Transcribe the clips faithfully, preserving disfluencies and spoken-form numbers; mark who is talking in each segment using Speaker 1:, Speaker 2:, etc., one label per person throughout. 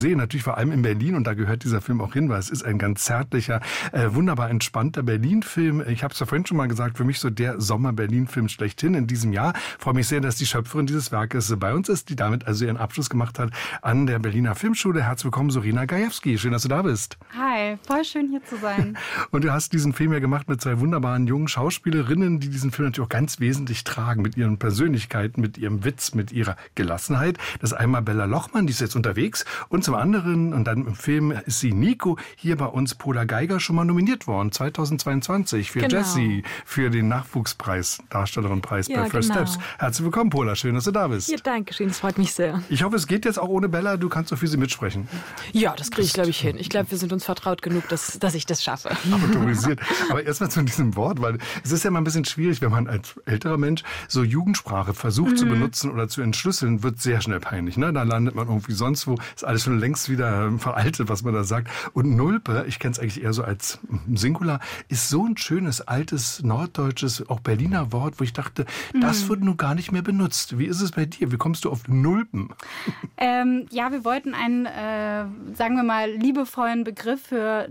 Speaker 1: sehen, natürlich vor allem in Berlin, und da gehört dieser Film auch hin, weil es ist ein ganz zärtlicher, äh, wunderbar entspannter Berlin-Film. Ich habe es ja vorhin schon mal gesagt, für mich so der Sommer-Berlin-Film schlechthin in diesem Jahr. Ich freue mich sehr, dass die Schöpferin dieses Werkes bei uns ist, die damit also ihren Abschluss gemacht hat an der Berliner Filmschule. Herzlich willkommen, Sorina Gajewski. Schön, dass du da bist.
Speaker 2: Hi, voll schön hier zu sein.
Speaker 1: Und du hast diesen Film ja gemacht mit zwei wunderbaren jungen Schauspielerinnen, die diesen Film natürlich auch ganz wesentlich tragen, mit ihren Persönlichkeiten, mit ihrem Witz, mit ihrer Gelassenheit. Das ist einmal Bella Lochmann, die ist jetzt unterwegs, und zum anderen, und dann im Film ist sie Nico, hier bei uns Pola Geiger schon mal nominiert worden, zweitausendzweiundzwanzig für genau. Jessie, für den Nachwuchspreis, Darstellerinnenpreis ja, bei First genau. Steps. Herzlich willkommen, Pola, schön, dass du da bist.
Speaker 3: Ja, danke schön, das freut mich sehr.
Speaker 1: Ich hoffe, es geht jetzt auch ohne Bella, du kannst so für sie mitsprechen.
Speaker 3: Ja, das kriege ich, glaube ich, hin. Ich glaube, wir sind uns vertraut genug, dass, dass ich das schaffe.
Speaker 1: Autorisiert. Aber erstmal zu diesem Wort, weil es ist ja mal ein bisschen schwierig, wenn man als älterer Mensch so Jugendsprache versucht mhm. zu benutzen oder zu entschlüsseln, wird sehr schnell peinlich. Ne? Da landet man irgendwie sonst wo, ist alles schon längst wieder veraltet, was man da sagt. Und Nulpe, ich kenne es eigentlich eher so als Singular, ist so ein schönes, altes, norddeutsches, auch Berliner Wort, wo ich dachte, mhm. das wird nun gar nicht mehr benutzt. Wie ist es bei dir? Wie kommst du auf Nulpen?
Speaker 2: Ähm, ja, wir wollten einen, äh, sagen wir mal, liebevollen Begriff für,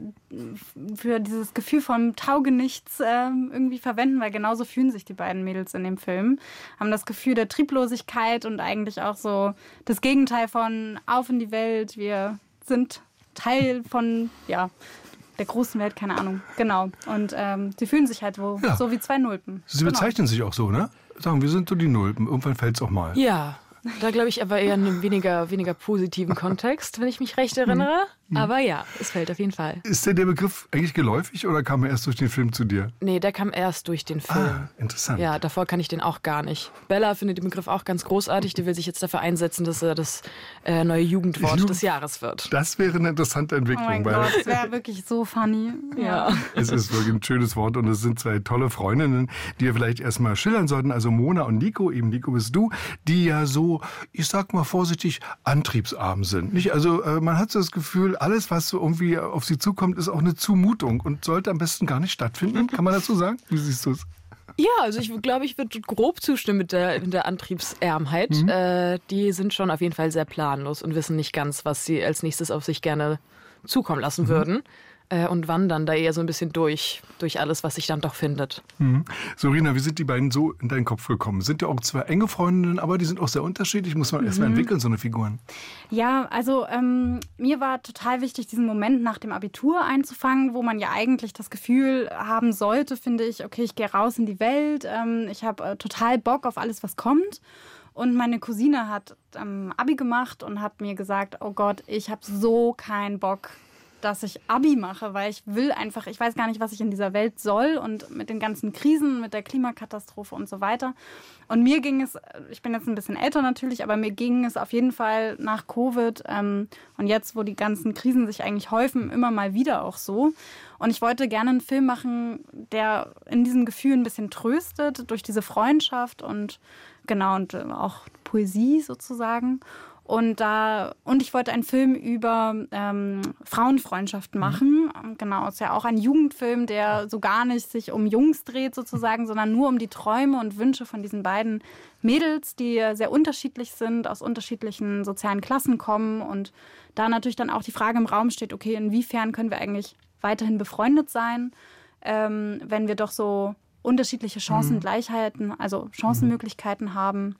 Speaker 2: für dieses Gefühl von Taugenichts äh, irgendwie verwenden, weil genauso fühlen sich die beiden Mädels in dem Film. Haben das Gefühl der Trieblosigkeit und eigentlich auch so das Gegenteil von auf in die Welt. Wir sind Teil von, ja, der großen Welt, keine Ahnung. Genau. Und ähm, sie fühlen sich halt wo, ja. so wie zwei Nulpen.
Speaker 1: Sie genau. bezeichnen sich auch so, ne? Sagen, wir sind so die Nulpen. Irgendwann fällt es auch mal.
Speaker 3: Ja. Da glaube ich aber eher in einem weniger, weniger positiven Kontext, wenn ich mich recht erinnere. Mhm. Aber ja, es fällt auf jeden Fall.
Speaker 1: Ist denn der Begriff eigentlich geläufig oder kam er erst durch den Film zu dir?
Speaker 3: Nee, der kam erst durch den Film.
Speaker 1: Ah, interessant.
Speaker 3: Ja, davor kann ich den auch gar nicht. Bella findet den Begriff auch ganz großartig. Die will sich jetzt dafür einsetzen, dass er das äh, neue Jugendwort Jugend- des Jahres wird.
Speaker 1: Das wäre eine interessante Entwicklung.
Speaker 2: Oh mein
Speaker 1: weil
Speaker 2: Gott, das wäre wirklich so funny.
Speaker 3: Ja.
Speaker 1: Es ist wirklich ein schönes Wort und es sind zwei tolle Freundinnen, die wir vielleicht erstmal schildern sollten. Also Mona und Nico, eben Nico bist du, die ja so, ich sag mal vorsichtig, antriebsarm sind. Nicht? Also äh, man hat so das Gefühl, alles, was so irgendwie auf sie zukommt, ist auch eine Zumutung und sollte am besten gar nicht stattfinden. Kann man dazu sagen? Wie siehst du es?
Speaker 3: Ja, also ich glaube, ich würde grob zustimmen mit der, mit der Antriebsärmheit. Mhm. Äh, die sind schon auf jeden Fall sehr planlos und wissen nicht ganz, was sie als nächstes auf sich gerne zukommen lassen mhm. würden. Und wandern da eher so ein bisschen durch, durch alles, was sich dann doch findet.
Speaker 1: Mhm. Sorina, wie sind die beiden so in deinen Kopf gekommen? Sind ja auch zwei enge Freundinnen, aber die sind auch sehr unterschiedlich. Muss man mhm. erstmal entwickeln, so eine Figuren.
Speaker 2: Ja, also ähm, mir war total wichtig, diesen Moment nach dem Abitur einzufangen, wo man ja eigentlich das Gefühl haben sollte, finde ich, okay, ich gehe raus in die Welt, ähm, ich habe äh, total Bock auf alles, was kommt. Und meine Cousine hat ähm, Abi gemacht und hat mir gesagt, oh Gott, ich habe so keinen Bock, dass ich Abi mache, weil ich will einfach, ich weiß gar nicht, was ich in dieser Welt soll und mit den ganzen Krisen, mit der Klimakatastrophe und so weiter. Und mir ging es, ich bin jetzt ein bisschen älter natürlich, aber mir ging es auf jeden Fall nach Covid ähm, und jetzt, wo die ganzen Krisen sich eigentlich häufen, immer mal wieder auch so. Und ich wollte gerne einen Film machen, der in diesem Gefühl ein bisschen tröstet, durch diese Freundschaft und genau, und auch Poesie sozusagen. Und da und ich wollte einen Film über ähm, Frauenfreundschaften machen. Mhm. Genau, es ist ja auch ein Jugendfilm, der so gar nicht sich um Jungs dreht sozusagen, sondern nur um die Träume und Wünsche von diesen beiden Mädels, die sehr unterschiedlich sind, aus unterschiedlichen sozialen Klassen kommen. Und da natürlich dann auch die Frage im Raum steht, okay, inwiefern können wir eigentlich weiterhin befreundet sein, ähm, wenn wir doch so unterschiedliche Chancengleichheiten, also Chancenmöglichkeiten mhm. haben.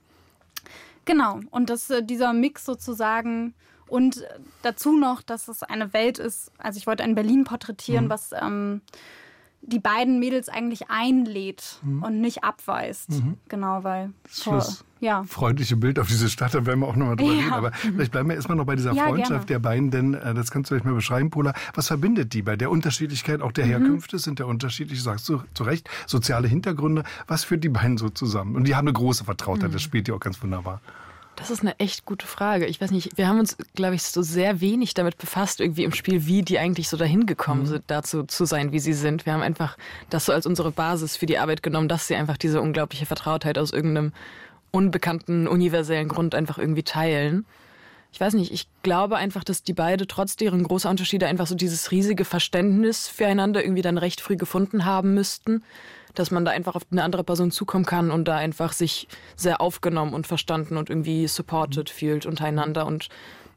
Speaker 2: Genau, und das, dieser Mix sozusagen und dazu noch, dass es eine Welt ist, also ich wollte ein Berlin porträtieren, mhm. was ähm, die beiden Mädels eigentlich einlädt mhm. und nicht abweist. Mhm. Genau, weil... Vor, ja.
Speaker 1: Freundliche Bild auf diese Stadt, da werden wir auch nochmal drüber ja. reden. Aber vielleicht bleiben wir erstmal noch bei dieser ja, Freundschaft gerne. Der beiden, denn äh, das kannst du vielleicht mal beschreiben, Pola. Was verbindet die bei der Unterschiedlichkeit auch der mhm. Herkünfte? Sind ja unterschiedlich, sagst du zu Recht, soziale Hintergründe. Was führt die beiden so zusammen? Und die haben eine große Vertrautheit, mhm. das spielt ja auch ganz wunderbar.
Speaker 3: Das ist eine echt gute Frage. Ich weiß nicht, wir haben uns, glaube ich, so sehr wenig damit befasst, irgendwie im Spiel, wie die eigentlich so dahin gekommen mhm. sind, dazu zu sein, wie sie sind. Wir haben einfach das so als unsere Basis für die Arbeit genommen, dass sie einfach diese unglaubliche Vertrautheit aus irgendeinem unbekannten, universellen Grund einfach irgendwie teilen. Ich weiß nicht, ich glaube einfach, dass die beide trotz deren großer Unterschiede einfach so dieses riesige Verständnis füreinander irgendwie dann recht früh gefunden haben müssten, dass man da einfach auf eine andere Person zukommen kann und da einfach sich sehr aufgenommen und verstanden und irgendwie supported fühlt untereinander und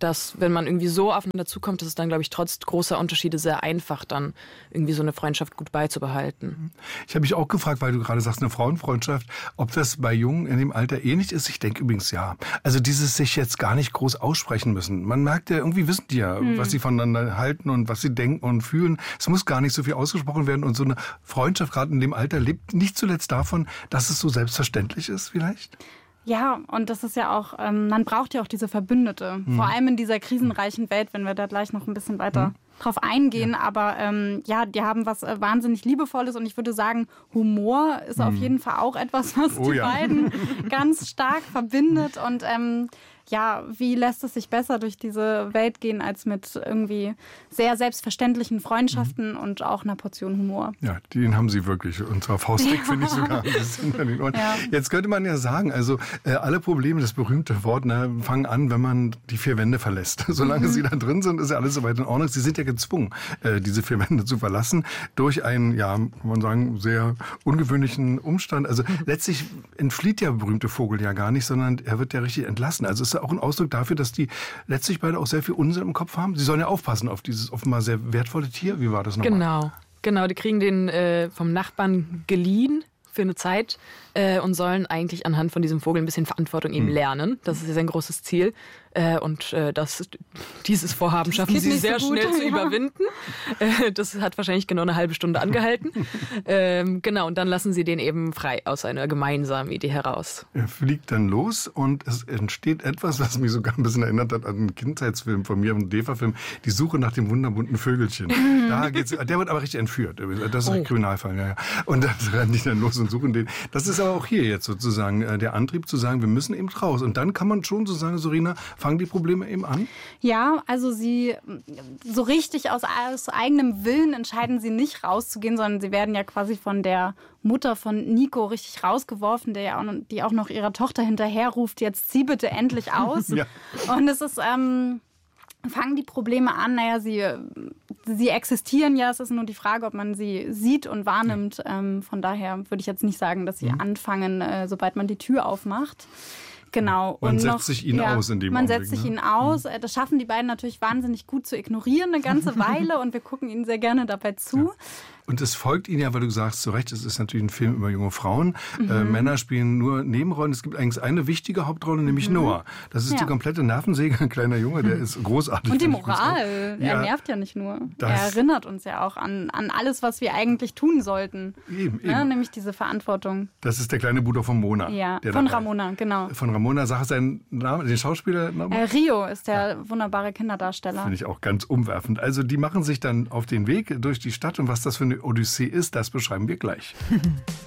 Speaker 3: dass, wenn man irgendwie so aufeinander zukommt, dass es dann, glaube ich, trotz großer Unterschiede sehr einfach dann irgendwie so eine Freundschaft gut beizubehalten.
Speaker 1: Ich habe mich auch gefragt, weil du gerade sagst, eine Frauenfreundschaft, ob das bei Jungen in dem Alter ähnlich ist. Ich denke übrigens ja. Also dieses sich jetzt gar nicht groß aussprechen müssen. Man merkt ja, irgendwie wissen die ja, hm. was sie voneinander halten und was sie denken und fühlen. Es muss gar nicht so viel ausgesprochen werden. Und so eine Freundschaft gerade in dem Alter lebt nicht zuletzt davon, dass es so selbstverständlich ist vielleicht.
Speaker 2: Ja, und das ist ja auch, ähm, man braucht ja auch diese Verbündete. Hm. Vor allem in dieser krisenreichen Welt, wenn wir da gleich noch ein bisschen weiter hm. drauf eingehen. Ja. Aber ähm, ja, die haben was äh, wahnsinnig Liebevolles und ich würde sagen, Humor ist hm. auf jeden Fall auch etwas, was
Speaker 1: oh,
Speaker 2: die
Speaker 1: ja.
Speaker 2: beiden ganz stark verbindet. Und ähm, ja, wie lässt es sich besser durch diese Welt gehen, als mit irgendwie sehr selbstverständlichen Freundschaften mhm. und auch einer Portion Humor.
Speaker 1: Ja, den haben sie wirklich. Und zwar faustdick, ja. finde ich sogar ein bisschen hinter den Ohren. Ja. Jetzt könnte man ja sagen, also äh, alle Probleme, das berühmte Wort, ne, fangen an, wenn man die vier Wände verlässt. Solange mhm. sie da drin sind, ist ja alles soweit in Ordnung. Sie sind ja gezwungen, äh, diese vier Wände zu verlassen, durch einen, ja, kann man sagen, sehr ungewöhnlichen Umstand. Also mhm. letztlich entflieht der berühmte Vogel ja gar nicht, sondern er wird ja richtig entlassen. Also es ist auch ein Ausdruck dafür, dass die letztlich beide auch sehr viel Unsinn im Kopf haben. Sie sollen ja aufpassen auf dieses offenbar sehr wertvolle Tier. Wie war das nochmal?
Speaker 3: Genau, genau. Die kriegen den äh, vom Nachbarn geliehen für eine Zeit äh, und sollen eigentlich anhand von diesem Vogel ein bisschen Verantwortung eben lernen. Das ist ja sein großes Ziel. Äh, und äh, das, dieses Vorhaben das schaffen sie sehr so schnell zu ja. überwinden. Äh, das hat wahrscheinlich genau eine halbe Stunde angehalten. ähm, genau, und dann lassen sie den eben frei aus einer gemeinsamen Idee heraus.
Speaker 1: Er fliegt dann los und es entsteht etwas, was mich sogar ein bisschen erinnert hat an einen Kindheitsfilm von mir, einen DEFA-Film, Die Suche nach dem wunderbunten Vögelchen. Da geht's, der wird aber richtig entführt. Das ist ein oh. Kriminalfall, ja, ja. Und dann rennen die dann los und suchen den. Das ist aber auch hier jetzt sozusagen der Antrieb zu sagen, wir müssen eben raus. Und dann kann man schon so sagen, Sorina, fangen die Probleme eben an?
Speaker 2: Ja, also sie so richtig aus, aus eigenem Willen entscheiden sie nicht rauszugehen, sondern sie werden ja quasi von der Mutter von Nico richtig rausgeworfen, der ja auch, die auch noch ihrer Tochter hinterherruft, jetzt zieh bitte endlich aus. ja. Und es ist, ähm, fangen die Probleme an, naja, sie, sie existieren ja, es ist nur die Frage, ob man sie sieht und wahrnimmt. Ja. Ähm, von daher würde ich jetzt nicht sagen, dass sie mhm. anfangen, äh, sobald man die Tür aufmacht. Genau.
Speaker 1: Man
Speaker 2: und
Speaker 1: setzt
Speaker 2: noch,
Speaker 1: sich ihn
Speaker 2: ja,
Speaker 1: aus in dem
Speaker 2: Man
Speaker 1: Augenblick,
Speaker 2: setzt sich
Speaker 1: ne?
Speaker 2: ihn aus. Das schaffen die beiden natürlich wahnsinnig gut zu ignorieren, eine ganze Weile. Und wir gucken ihnen sehr gerne dabei zu.
Speaker 1: Ja. Und es folgt ihnen ja, weil du sagst, zu Recht, es ist natürlich ein Film über junge Frauen. Mhm. Äh, Männer spielen nur Nebenrollen. Es gibt eigentlich eine wichtige Hauptrolle, nämlich mhm. Noah. Das ist ja. die komplette Nervensäge, ein kleiner Junge, der ist großartig.
Speaker 2: Und die Moral. Er ja. nervt ja nicht nur. Das er erinnert uns ja auch an, an alles, was wir eigentlich tun sollten.
Speaker 1: Eben, eben.
Speaker 2: Ja, nämlich diese Verantwortung.
Speaker 1: Das ist der kleine Bruder von Mona.
Speaker 2: Ja, von Ramona, genau.
Speaker 1: Von Ramona, sag seinen Namen, den Schauspielernamen.
Speaker 2: Äh, Rio ist der ja. wunderbare Kinderdarsteller.
Speaker 1: Finde ich auch ganz umwerfend. Also die machen sich dann auf den Weg durch die Stadt und was das für eine Odyssee ist, das beschreiben wir gleich.